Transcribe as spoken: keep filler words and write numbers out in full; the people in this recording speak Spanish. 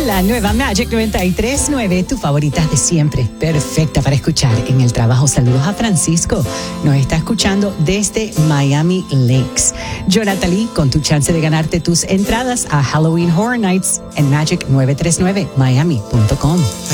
La nueva Magic noventa y tres punto nueve, tu favorita de siempre, perfecta para escuchar en el trabajo. Saludos a Francisco, nos está escuchando desde Miami Lakes. Yo, Natalie, con tu chance de ganarte tus entradas a Halloween Horror Nights en Magic nueve tres nueve miami punto com.